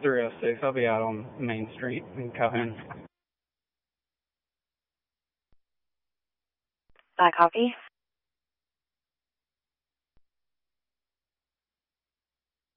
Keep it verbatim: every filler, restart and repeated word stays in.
three oh six. I'll be out on Main Street in Calhoun. I copy.